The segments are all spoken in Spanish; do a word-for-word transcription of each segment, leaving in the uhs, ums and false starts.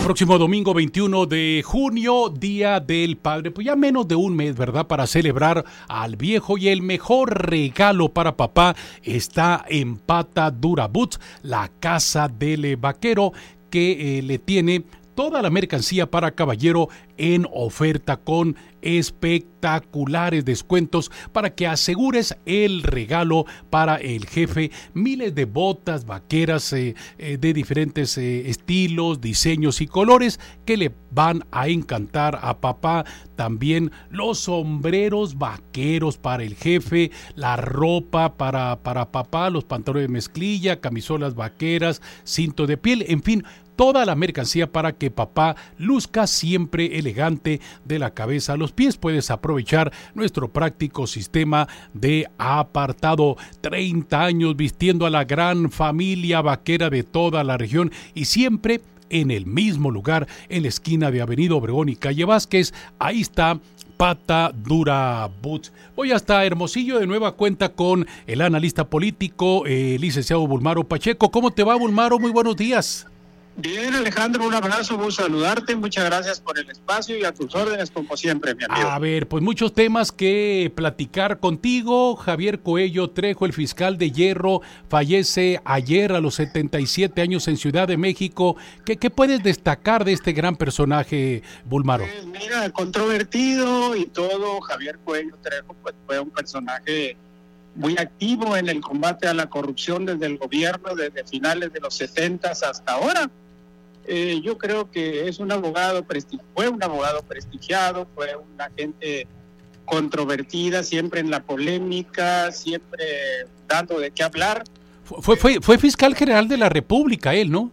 Próximo domingo veintiuno de junio, Día del Padre, pues ya menos de un mes, ¿verdad? Para celebrar al viejo, y el mejor regalo para papá está en Pata Dura Boots, la casa del vaquero que eh, le tiene toda la mercancía para caballero en oferta con espectaculares descuentos para que asegures el regalo para el jefe. Miles de botas vaqueras eh, eh, de diferentes eh, estilos, diseños y colores que le van a encantar a papá. También los sombreros vaqueros para el jefe, la ropa para, para papá, los pantalones de mezclilla, camisolas vaqueras, cinto de piel, en fin, toda la mercancía para que papá luzca siempre elegante de la cabeza a los pies. Puedes aprovechar nuestro práctico sistema de apartado. treinta años vistiendo a la gran familia vaquera de toda la región, y siempre en el mismo lugar, en la esquina de Avenida Obregón y Calle Vázquez. Ahí está Pata Dura Boots. Voy hasta Hermosillo de nueva cuenta con el analista político, eh, licenciado Bulmaro Pacheco. ¿Cómo te va, Bulmaro? Muy buenos días. Bien, Alejandro, un abrazo, gusto saludarte, muchas gracias por el espacio y a tus órdenes como siempre, mi amigo. A ver, pues muchos temas que platicar contigo. Javier Coello Trejo, el fiscal de Hierro, fallece ayer a los setenta y siete años en Ciudad de México. ¿Qué, qué puedes destacar de este gran personaje, Bulmaro? Pues mira, controvertido y todo, Javier Coello Trejo pues fue un personaje muy activo en el combate a la corrupción desde el gobierno, desde finales de los setentas hasta ahora. Eh, yo creo que es un abogado, presti- fue un abogado prestigiado, fue una gente controvertida, siempre en la polémica, siempre dando de qué hablar. Fue, fue, fue fiscal general de la República él, ¿no?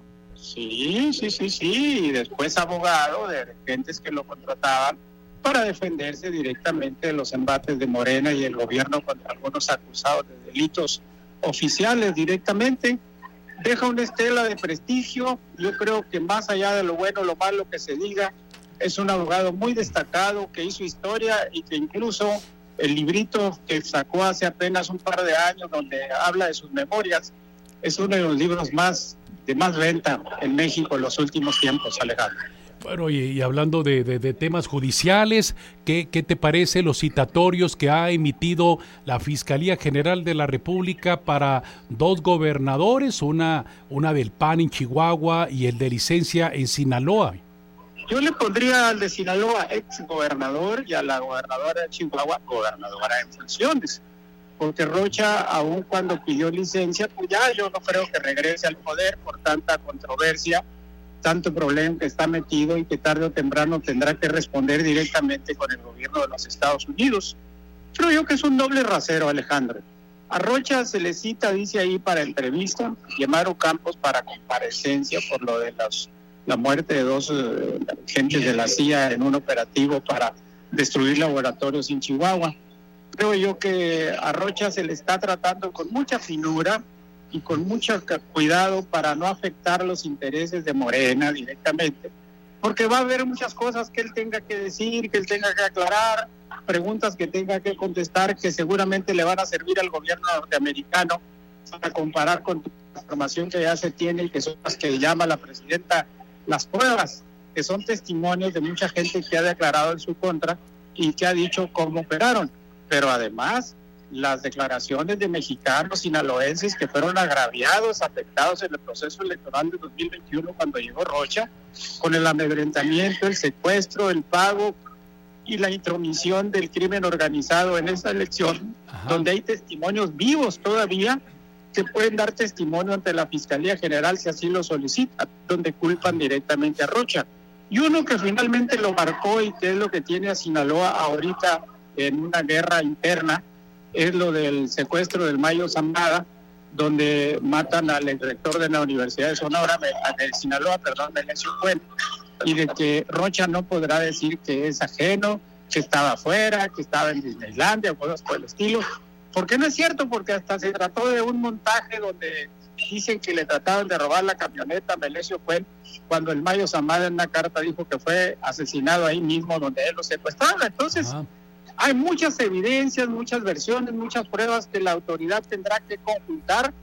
Sí, sí, sí, sí, y después abogado de gentes que lo contrataban para defenderse directamente de los embates de Morena y el gobierno contra algunos acusados de delitos oficiales directamente. Deja una estela de prestigio. Yo creo que más allá de lo bueno o lo malo que se diga, es un abogado muy destacado que hizo historia y que incluso el librito que sacó hace apenas un par de años donde habla de sus memorias es uno de los libros más de más venta en México en los últimos tiempos, Alejandro. Bueno, y, y hablando de, de, de temas judiciales, ¿qué, ¿qué te parece los citatorios que ha emitido la Fiscalía General de la República para dos gobernadores, una, una del P A N en Chihuahua y el de licencia en Sinaloa? Yo le pondría al de Sinaloa ex gobernador y a la gobernadora de Chihuahua gobernadora en funciones, porque Rocha, aun cuando pidió licencia, pues ya yo no creo que regrese al poder por tanta controversia, tanto problema que está metido y que tarde o temprano tendrá que responder directamente con el gobierno de los Estados Unidos. Creo yo que es un doble rasero, Alejandro. A Rocha se le cita, dice ahí, para entrevista, y a Maru Campos para comparecencia por lo de las, la muerte de dos uh, agentes de la C I A en un operativo para destruir laboratorios en Chihuahua. Creo yo que a Rocha se le está tratando con mucha finura y con mucho cuidado para no afectar los intereses de Morena directamente, porque va a haber muchas cosas que él tenga que decir, que él tenga que aclarar, preguntas que tenga que contestar que seguramente le van a servir al gobierno norteamericano para comparar con la información que ya se tiene y que son las que llama la presidenta las pruebas, que son testimonios de mucha gente que ha declarado en su contra y que ha dicho cómo operaron, pero además las declaraciones de mexicanos sinaloenses que fueron agraviados, afectados en el proceso electoral de dos mil veintiuno cuando llegó Rocha, con el amedrentamiento, el secuestro, el pago y la intromisión del crimen organizado en esa elección. Ajá. Donde hay testimonios vivos todavía que pueden dar testimonio ante la Fiscalía General si así lo solicita, donde culpan directamente a Rocha. Y uno que finalmente lo marcó y que es lo que tiene a Sinaloa ahorita en una guerra interna, es lo del secuestro del Mayo Zambada, donde matan al rector de la Universidad de Sonora, de Sinaloa, perdón, Melesio Cuen, y de que Rocha no podrá decir que es ajeno, que estaba afuera, que estaba en Disneylandia o cosas por el estilo, porque no es cierto, porque hasta se trató de un montaje donde dicen que le trataban de robar la camioneta a Melesio Cuen, cuando el Mayo Zambada en una carta dijo que fue asesinado ahí mismo donde él lo secuestraba. Entonces, ah. hay muchas evidencias, muchas versiones, muchas pruebas que la autoridad tendrá que conjuntar,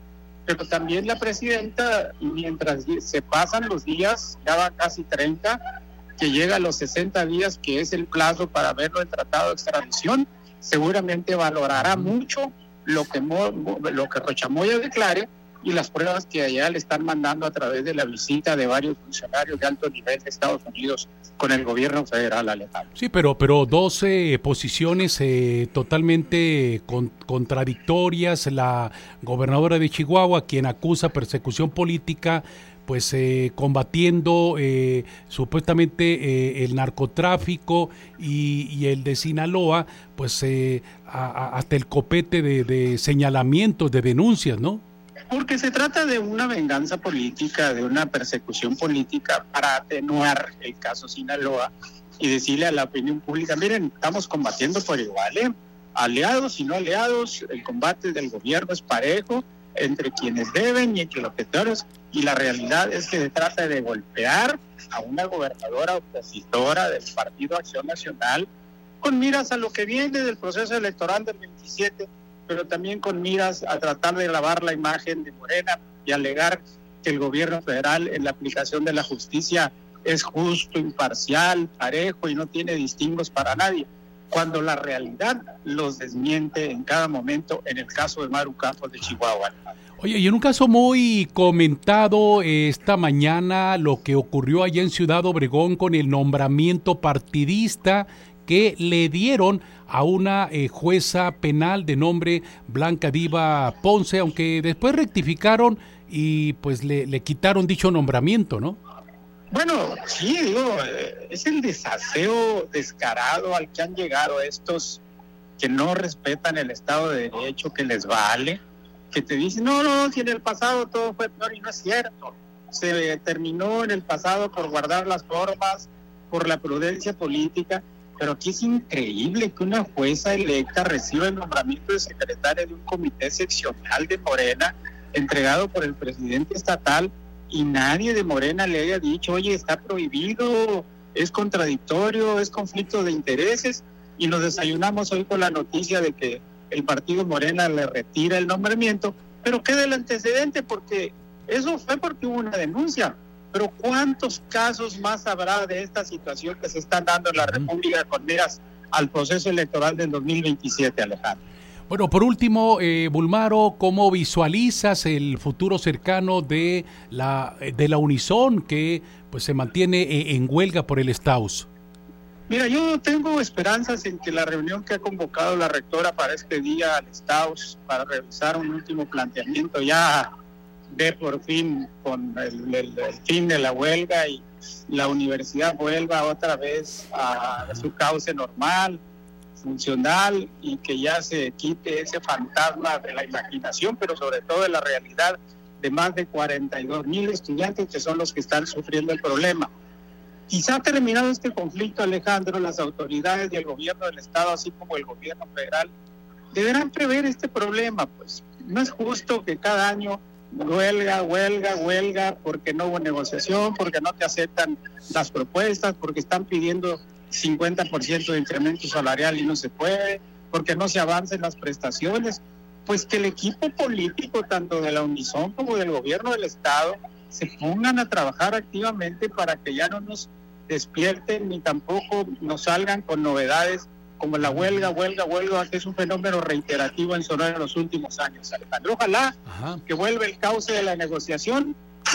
pero también la presidenta, mientras se pasan los días, ya va casi treinta, que llega a los sesenta días, que es el plazo para verlo en tratado de extradición, seguramente valorará mucho lo que, lo que Rocha Moya declare y las pruebas que allá le están mandando a través de la visita de varios funcionarios de alto nivel de Estados Unidos con el gobierno federal, Alejandro. Sí, pero pero doce posiciones eh, totalmente con, contradictorias. La gobernadora de Chihuahua, quien acusa persecución política, pues eh, combatiendo eh, supuestamente eh, el narcotráfico, y, y el de Sinaloa, pues eh, a, a, hasta el copete de, de señalamientos, de denuncias, ¿no? Porque se trata de una venganza política, de una persecución política para atenuar el caso Sinaloa y decirle a la opinión pública, miren, estamos combatiendo por igual, ¿eh? Aliados y no aliados, el combate del gobierno es parejo entre quienes deben y entre los peores, y la realidad es que se trata de golpear a una gobernadora opositora del Partido Acción Nacional con miras a lo que viene del proceso electoral del veintisiete, pero también con miras a tratar de lavar la imagen de Morena y alegar que el gobierno federal en la aplicación de la justicia es justo, imparcial, parejo y no tiene distingos para nadie, cuando la realidad los desmiente en cada momento, en el caso de Maru Campos de Chihuahua. Oye, y en un caso muy comentado eh, esta mañana, lo que ocurrió allá en Ciudad Obregón con el nombramiento partidista que le dieron a una eh, jueza penal de nombre Blanca Diva Ponce, aunque después rectificaron y pues le, le quitaron dicho nombramiento, ¿no? Bueno, sí, digo, eh, es el desaseo descarado al que han llegado estos que no respetan el Estado de Derecho, que les vale, que te dicen, no, no, si en el pasado todo fue peor, y no es cierto. Se terminó en el pasado por guardar las formas, por la prudencia política, pero aquí es increíble que una jueza electa reciba el nombramiento de secretaria de un comité seccional de Morena, entregado por el presidente estatal, y nadie de Morena le haya dicho, oye, está prohibido, es contradictorio, es conflicto de intereses, y nos desayunamos hoy con la noticia de que el partido Morena le retira el nombramiento, pero queda el antecedente, porque eso fue porque hubo una denuncia. Pero ¿cuántos casos más habrá de esta situación que se están dando en la República con miras al proceso electoral del dos mil veintisiete, Alejandro? Bueno, por último, eh, Bulmaro, ¿cómo visualizas el futuro cercano de la de la Unison, que pues se mantiene eh, en huelga por el Staus? Mira, yo tengo esperanzas en que la reunión que ha convocado la rectora para este día al Staus, para realizar un último planteamiento, ya dé por fin con el, el, el fin de la huelga y la universidad vuelva otra vez a su cauce normal, funcional, y que ya se quite ese fantasma de la imaginación, pero sobre todo de la realidad de más de cuarenta y dos mil estudiantes que son los que están sufriendo el problema. Quizá terminado este conflicto, Alejandro, las autoridades y el gobierno del Estado, así como el gobierno federal, deberán prever este problema. Pues no es justo que cada año huelga, huelga, huelga, porque no hubo negociación, porque no te aceptan las propuestas, porque están pidiendo cincuenta por ciento de incremento salarial y no se puede, porque no se avancen las prestaciones. Pues que el equipo político, tanto de la Unison como del gobierno del Estado, se pongan a trabajar activamente para que ya no nos despierten ni tampoco nos salgan con novedades como la huelga, huelga, huelga, que es un fenómeno reiterativo en Sonora en los últimos años, Alejandro. Ojalá Ajá. que vuelva el cauce de la negociación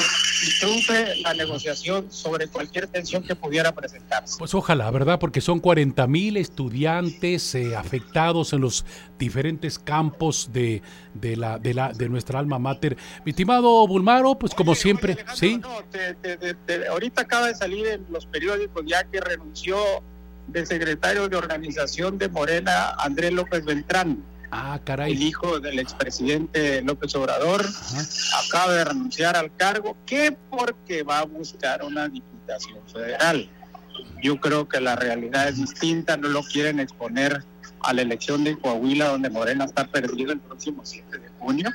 y triunfe la negociación sobre cualquier tensión que pudiera presentarse. Pues ojalá, ¿verdad? Porque son cuarenta mil estudiantes eh, afectados en los diferentes campos de, de, la, de, la, de nuestra alma mater. Mi estimado Bulmaro, pues como oye, siempre, oye, Alejandro, ¿sí? No, te, te, te, te, ahorita acaba de salir en los periódicos ya que renunció del secretario de organización de Morena, Andrés López Beltrán. Ah, caray. El hijo del expresidente López Obrador. Ajá. Acaba de renunciar al cargo, que porque va a buscar una diputación federal. Yo creo que la realidad es distinta, no lo quieren exponer a la elección de Coahuila, donde Morena está perdido el próximo siete de junio.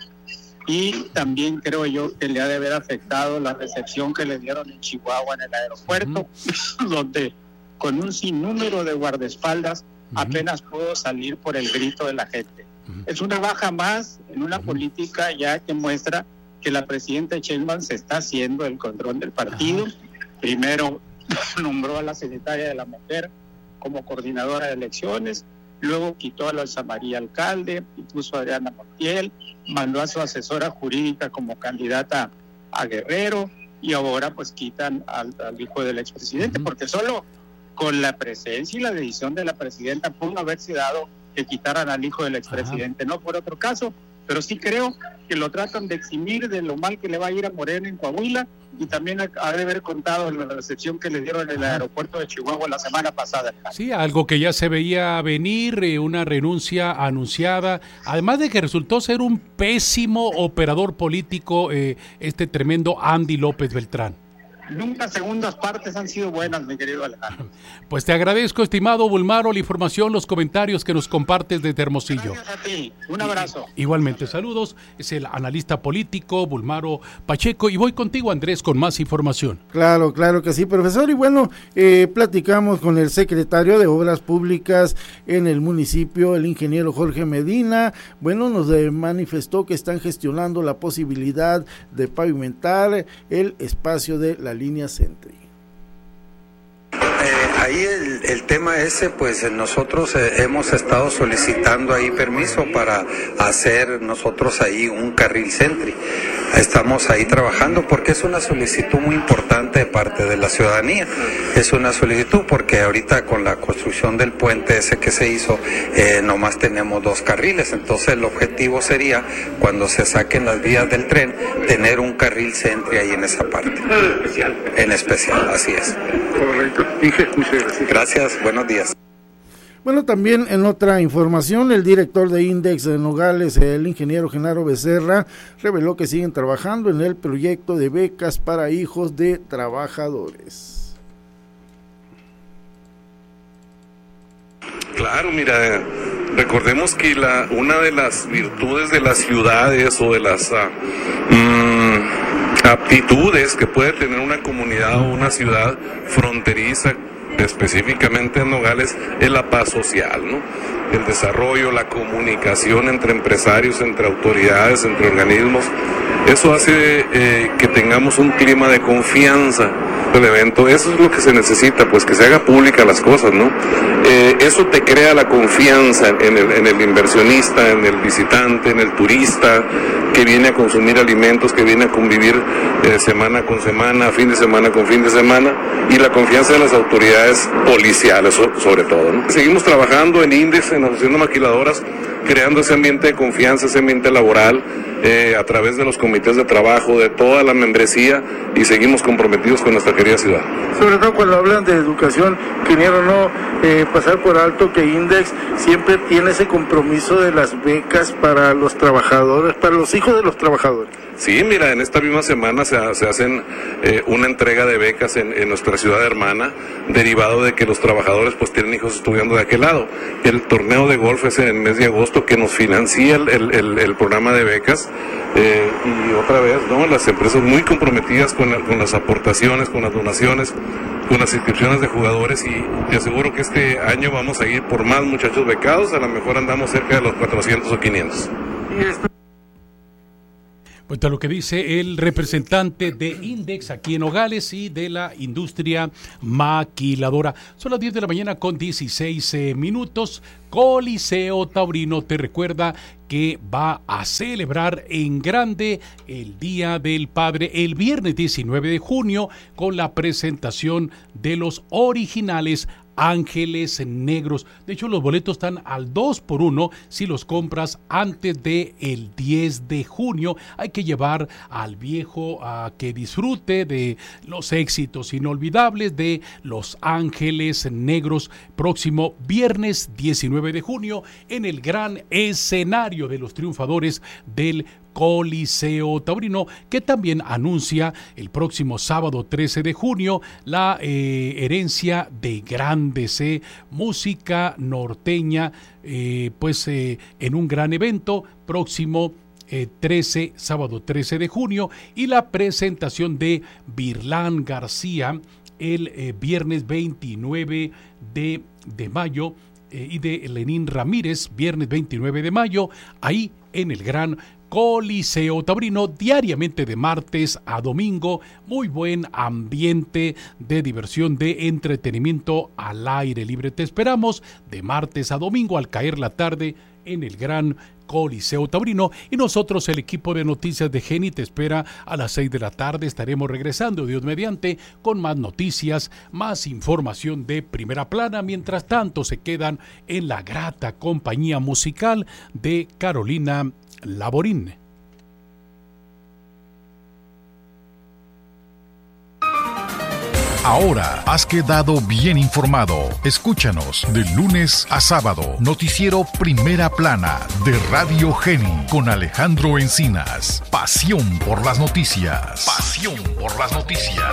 Y también creo yo que le ha de haber afectado la recepción que le dieron en Chihuahua en el aeropuerto, uh-huh. donde con un sinnúmero de guardaespaldas uh-huh. apenas pudo salir por el grito de la gente. Uh-huh. Es una baja más en una uh-huh. política ya que muestra que la presidenta Sheinbaum se está haciendo el control del partido. Ajá. Primero nombró a la secretaria de la Mujer como coordinadora de elecciones, luego quitó a la Elsa María Alcalde, puso a Adriana Montiel, mandó a su asesora jurídica como candidata a Guerrero, y ahora pues quitan al, al hijo del expresidente, uh-huh. porque solo con la presencia y la decisión de la presidenta pudo haberse dado que quitaran al hijo del expresidente, uh-huh. no por otro caso, pero sí creo que lo tratan de eximir de lo mal que le va a ir a Morena en Coahuila, y también ha de haber contado la recepción que le dieron en el aeropuerto de Chihuahua la semana pasada. Sí, algo que ya se veía venir, eh, una renuncia anunciada, además de que resultó ser un pésimo operador político eh, este tremendo Andy López Beltrán. Nunca segundas partes han sido buenas, mi querido Alejandro. Pues te agradezco, estimado Bulmaro, la información, los comentarios que nos compartes desde Hermosillo. Gracias a ti, un abrazo. I- igualmente, saludos, es el analista político Bulmaro Pacheco, y voy contigo, Andrés, con más información. Claro, claro que sí, profesor, y bueno, eh, platicamos con el secretario de Obras Públicas en el municipio, el ingeniero Jorge Medina. Bueno, nos eh, manifestó que están gestionando la posibilidad de pavimentar el espacio de la línea Sentry. Eh, ahí el, el tema ese, pues nosotros eh, hemos estado solicitando ahí permiso para hacer nosotros ahí un carril Sentry. Estamos ahí trabajando porque es una solicitud muy importante de parte de la ciudadanía. Es una solicitud porque ahorita con la construcción del puente ese que se hizo, eh, nomás tenemos dos carriles. Entonces el objetivo sería, cuando se saquen las vías del tren, tener un carril Sentry ahí en esa parte. En especial. En especial, así es. Correcto. Dije, muchas gracias. Gracias, buenos días. Bueno, también en otra información, el director de Index de Nogales, el ingeniero Genaro Becerra, reveló que siguen trabajando en el proyecto de becas para hijos de trabajadores. Claro, mira, recordemos que la, una de las virtudes de las ciudades o de las uh, mm, aptitudes que puede tener una comunidad o una ciudad fronteriza, específicamente en Nogales, es la paz social, ¿no? El desarrollo, la comunicación entre empresarios, entre autoridades, entre organismos. Eso hace eh, que tengamos un clima de confianza del evento. Eso es lo que se necesita, pues que se haga pública las cosas, ¿no? Eh, eso te crea la confianza en el, en el inversionista, en el visitante, en el turista que viene a consumir alimentos, que viene a convivir eh, semana con semana, fin de semana con fin de semana, y la confianza de las autoridades policiales sobre todo, ¿no? Seguimos trabajando en Index, en Asociación de Maquiladoras, creando ese ambiente de confianza, ese ambiente laboral, eh, a través de los comités de trabajo, de toda la membresía, y seguimos comprometidos con nuestra querida ciudad. Sobre todo cuando hablan de educación, quiero no eh, pasar por alto que Index siempre tiene ese compromiso de las becas para los trabajadores, para los hijos de los trabajadores. Sí, mira, en esta misma semana se, se hacen eh, una entrega de becas en, en nuestra ciudad hermana, derivado de que los trabajadores pues tienen hijos estudiando de aquel lado. El torneo de golf es en el mes de agosto que nos financia el, el, el, el programa de becas, eh, y otra vez, ¿no? Las empresas muy comprometidas con, la, con las aportaciones, con las donaciones, con las inscripciones de jugadores, y te aseguro que este año vamos a ir por más muchachos becados, a lo mejor andamos cerca de los cuatrocientos o quinientos. Y esto Pues a lo que dice el representante de Index aquí en Nogales y de la industria maquiladora. Son las diez de la mañana con dieciséis eh, minutos. Coliseo Taurino te recuerda que va a celebrar en grande el Día del Padre el viernes diecinueve de junio con la presentación de los originales Ángeles Negros. De hecho, los boletos están al dos por uno si los compras antes de el diez de junio. Hay que llevar al viejo a que disfrute de los éxitos inolvidables de Los Ángeles Negros, próximo viernes diecinueve de junio en el gran escenario de los triunfadores del Coliseo Taurino, que también anuncia el próximo sábado trece de junio la eh, herencia de Grandes, eh, música norteña, eh, pues eh, en un gran evento próximo eh, trece, sábado trece de junio, y la presentación de Virlán García el eh, viernes veintinueve de, de mayo eh, y de Lenín Ramírez, viernes veintinueve de mayo, ahí en el gran Coliseo Taurino, diariamente de martes a domingo. Muy buen ambiente de diversión, de entretenimiento al aire libre. Te esperamos de martes a domingo al caer la tarde en el gran Coliseo Taurino, y nosotros, el equipo de noticias de Geni, te espera a las seis de la tarde. Estaremos regresando, Dios mediante, con más noticias, más información de primera plana. Mientras tanto, se quedan en la grata compañía musical de Carolina Laborín. Ahora has quedado bien informado. Escúchanos de lunes a sábado. Noticiero Primera Plana de Radio Geni con Alejandro Encinas. Pasión por las noticias. Pasión por las noticias.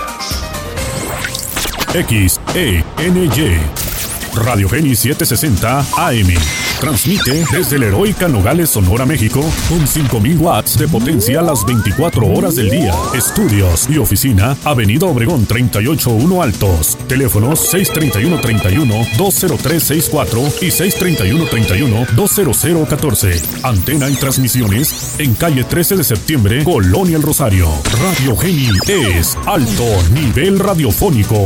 X E N Y Radio Geni setecientos sesenta A M. Transmite desde la heroica Nogales, Sonora, México, con cinco mil watts de potencia las veinticuatro horas del día. Estudios y oficina, Avenida Obregón treinta y ocho uno Altos. Teléfonos seis treinta y uno treinta y uno dos cero tres sesenta y cuatro y seis treinta y uno treinta y uno dos cero cero catorce. Antena y transmisiones en calle trece de septiembre, Colonia El Rosario. Radio Geni es alto nivel radiofónico.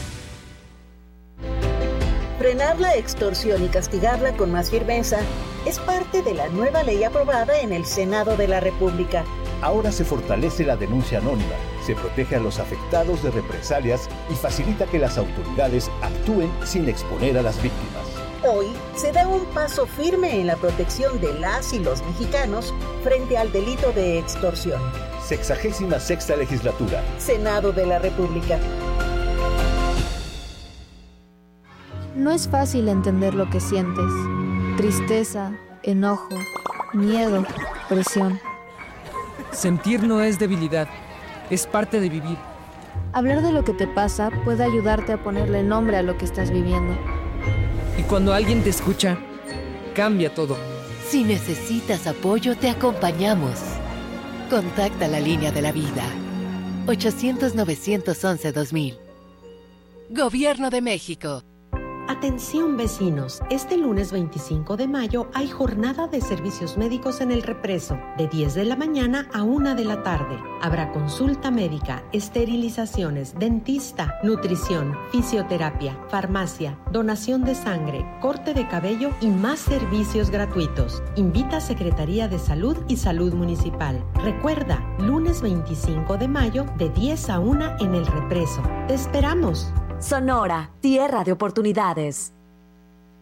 Frenar la extorsión y castigarla con más firmeza es parte de la nueva ley aprobada en el Senado de la República. Ahora se fortalece la denuncia anónima, se protege a los afectados de represalias y facilita que las autoridades actúen sin exponer a las víctimas. Hoy se da un paso firme en la protección de las y los mexicanos frente al delito de extorsión. Sexagésima sexta legislatura. Senado de la República. No es fácil entender lo que sientes. Tristeza, enojo, miedo, presión. Sentir no es debilidad, es parte de vivir. Hablar de lo que te pasa puede ayudarte a ponerle nombre a lo que estás viviendo. Y cuando alguien te escucha, cambia todo. Si necesitas apoyo, te acompañamos. Contacta la línea de la vida. ochocientos, novecientos once, dos mil. Gobierno de México. Atención vecinos, este lunes veinticinco de mayo hay jornada de servicios médicos en El Represo, de diez de la mañana a una de la tarde. Habrá consulta médica, esterilizaciones, dentista, nutrición, fisioterapia, farmacia, donación de sangre, corte de cabello y más servicios gratuitos. Invita a Secretaría de Salud y Salud Municipal. Recuerda, lunes veinticinco de mayo de diez a una en El Represo. ¡Te esperamos! Sonora, tierra de oportunidades.